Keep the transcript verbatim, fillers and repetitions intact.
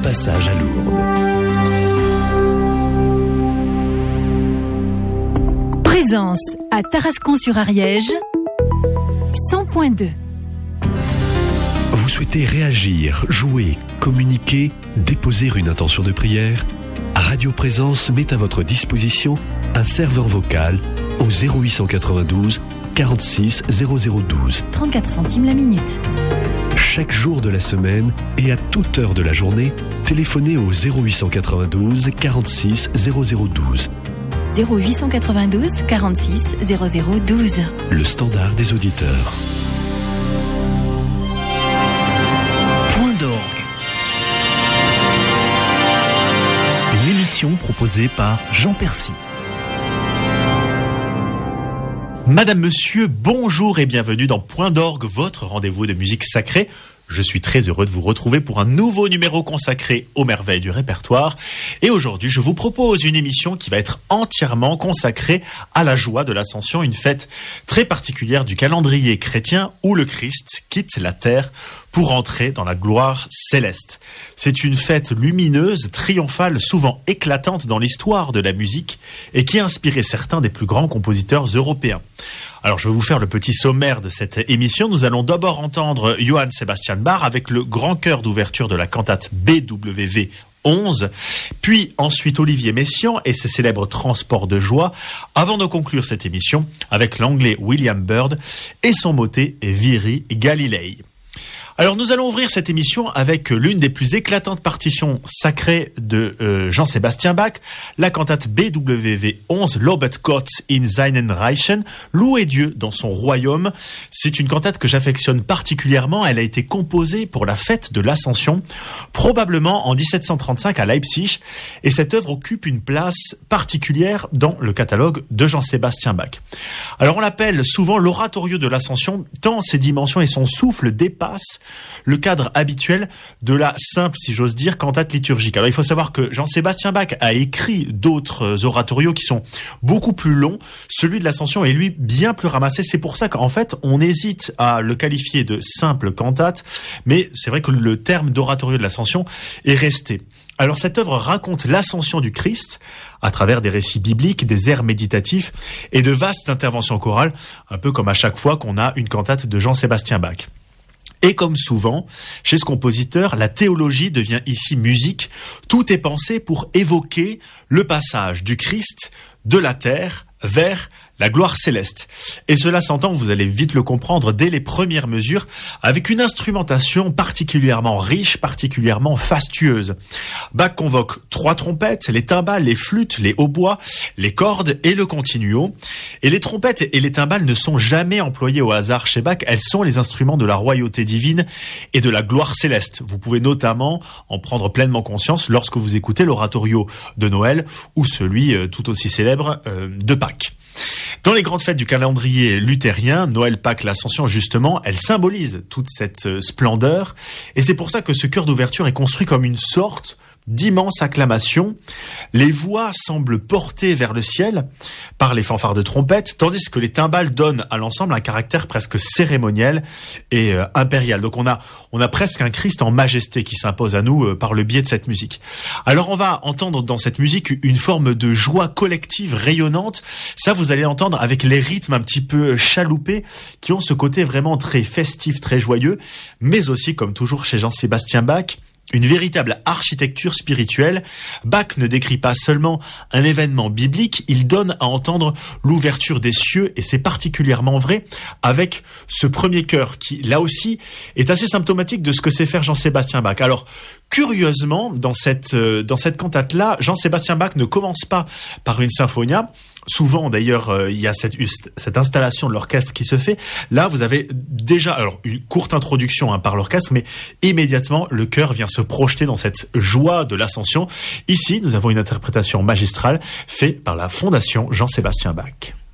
passage à Lourdes. Présence à Tarascon-sur-Ariège, cent point deux. Vous souhaitez réagir, jouer, communiquer, déposer une intention de prière? Radio Présence met à votre disposition un serveur vocal au zéro huit cent quatre-vingt-douze quarante-six zéro zéro douze. trente-quatre centimes la minute. Chaque jour de la semaine et à toute heure de la journée, téléphonez au zéro huit cent quatre-vingt-douze quarante-six zéro zéro douze. zéro huit cent quatre-vingt-douze quarante-six zéro zéro douze. Le standard des auditeurs. Point d'orgue. Une émission proposée par Jean Percy. Madame, monsieur, bonjour et bienvenue dans Point d'orgue, votre rendez-vous de musique sacrée. Je suis très heureux de vous retrouver pour un nouveau numéro consacré aux merveilles du répertoire. Et aujourd'hui, je vous propose une émission qui va être entièrement consacrée à la joie de l'Ascension, une fête très particulière du calendrier chrétien où le Christ quitte la terre pour entrer dans la gloire céleste. C'est une fête lumineuse, triomphale, souvent éclatante dans l'histoire de la musique et qui a inspiré certains des plus grands compositeurs européens. Alors, je vais vous faire le petit sommaire de cette émission. Nous allons d'abord entendre Johann Sebastian Bach avec le grand chœur d'ouverture de la cantate B W V onze, puis ensuite Olivier Messiaen et ses célèbres transports de joie, avant de conclure cette émission avec l'anglais William Byrd et son motet Viri Galilei. Alors nous allons ouvrir cette émission avec l'une des plus éclatantes partitions sacrées de euh, Jean-Sébastien Bach, la cantate B W V onze, Lobet Gott in seinen Reichen, louer Dieu dans son royaume. C'est une cantate que j'affectionne particulièrement. Elle a été composée pour la fête de l'Ascension, probablement en dix-sept cent trente-cinq à Leipzig, et cette œuvre occupe une place particulière dans le catalogue de Jean-Sébastien Bach. Alors on l'appelle souvent l'oratorio de l'Ascension, tant ses dimensions et son souffle dépassent le cadre habituel de la simple, si j'ose dire, cantate liturgique. Alors il faut savoir que Jean-Sébastien Bach a écrit d'autres oratorios qui sont beaucoup plus longs. Celui de l'Ascension est lui bien plus ramassé. C'est pour ça qu'en fait on hésite à le qualifier de simple cantate, mais c'est vrai que le terme d'oratorio de l'Ascension est resté. Alors cette œuvre raconte l'ascension du Christ à travers des récits bibliques, des airs méditatifs et de vastes interventions chorales, un peu comme à chaque fois qu'on a une cantate de Jean-Sébastien Bach. Et comme souvent, chez ce compositeur, la théologie devient ici musique. Tout est pensé pour évoquer le passage du Christ de la terre vers la gloire céleste. Et cela s'entend, vous allez vite le comprendre, dès les premières mesures, avec une instrumentation particulièrement riche, particulièrement fastueuse. Bach convoque trois trompettes, les timbales, les flûtes, les hautbois, les cordes et le continuo. Et les trompettes et les timbales ne sont jamais employées au hasard chez Bach, elles sont les instruments de la royauté divine et de la gloire céleste. Vous pouvez notamment en prendre pleinement conscience lorsque vous écoutez l'oratorio de Noël ou celui euh, tout aussi célèbre euh, de Pâques. Dans les grandes fêtes du calendrier luthérien, Noël, Pâques, l'Ascension, justement, elles symbolisent toute cette splendeur. Et c'est pour ça que ce chœur d'ouverture est construit comme une sorte d'immense acclamation. Les voix semblent portées vers le ciel par les fanfares de trompette, tandis que les timbales donnent à l'ensemble un caractère presque cérémoniel et euh, impérial. Donc on a, on a presque un Christ en majesté qui s'impose à nous euh, par le biais de cette musique. Alors on va entendre dans cette musique une forme de joie collective rayonnante. Ça, vous allez entendre avec les rythmes un petit peu chaloupés qui ont ce côté vraiment très festif, très joyeux, mais aussi, comme toujours chez Jean-Sébastien Bach, une véritable architecture spirituelle. Bach ne décrit pas seulement un événement biblique, il donne à entendre l'ouverture des cieux, et c'est particulièrement vrai avec ce premier chœur qui, là aussi, est assez symptomatique de ce que sait faire Jean-Sébastien Bach. Alors, curieusement, dans cette, euh, dans cette cantate-là, Jean-Sébastien Bach ne commence pas par une symphonia. Souvent, d'ailleurs, euh, il y a cette, cette installation de l'orchestre qui se fait. Là, vous avez déjà, alors, une courte introduction hein, par l'orchestre, mais immédiatement, le chœur vient se projeter dans cette joie de l'Ascension. Ici, nous avons une interprétation magistrale faite par la Fondation Jean-Sébastien Bach.